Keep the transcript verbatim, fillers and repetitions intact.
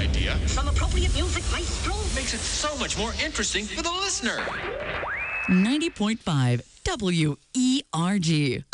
idea. Some appropriate music, maestro. Makes it so much more interesting for the listener. ninety point five W E R G.